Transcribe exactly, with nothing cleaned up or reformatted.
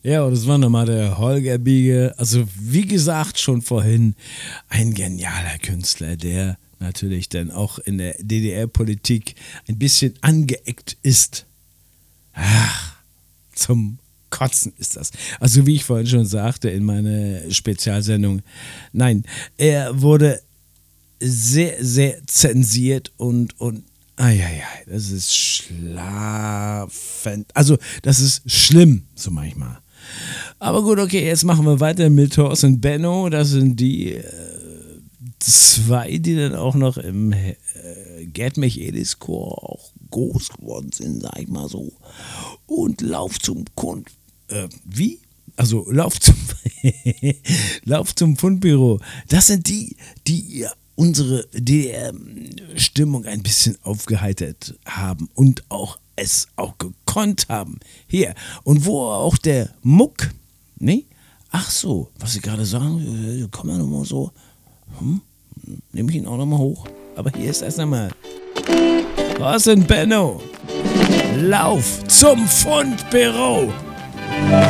Ja, und das war nochmal der Holger Biege. Also wie gesagt schon vorhin, ein genialer Künstler, der natürlich dann auch in der D D R-Politik ein bisschen angeeckt ist. Ach, zum Kotzen ist das. Also wie ich vorhin schon sagte in meiner Spezialsendung, nein, er wurde sehr, sehr zensiert und, und Eieiei, das ist schlafend. Also, das ist schlimm, so manchmal. Aber gut, okay, jetzt machen wir weiter mit Thorsten und Benno. Das sind die äh, zwei, die dann auch noch im äh, Gerd Michaelis Chor auch groß geworden sind, sag ich mal so. Und Lauf zum Kund. Äh, wie? Also, Lauf zum, Lauf zum Fundbüro. Das sind die, die ihr unsere D D R-Stimmung ein bisschen aufgeheitert haben und auch es auch gekonnt haben. Hier. Und wo auch der Muck, ne? Ach so, was Sie gerade sagen, komm mal nochmal so. Hm? Nehme ich ihn auch nochmal hoch. Aber hier ist erst einmal Thorsten Benno. Lauf zum Fundbüro.